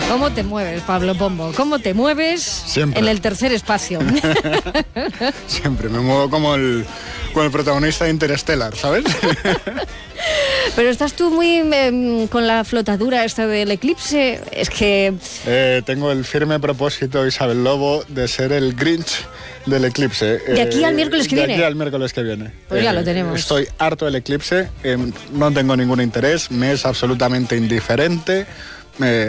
¿Cómo te mueves, Pablo Pombo? ¿Cómo te mueves Siempre. en el tercer espacio? Siempre me muevo como el protagonista de Interstellar, ¿sabes? Pero estás tú muy con la flotadura esta del eclipse. Es que... Tengo el firme propósito, Isabel Lobo, de ser el Grinch del eclipse. ¿De aquí al miércoles que viene? De aquí al miércoles que viene. Pues ya lo tenemos. Estoy harto del eclipse, no tengo ningún interés, me es absolutamente indiferente.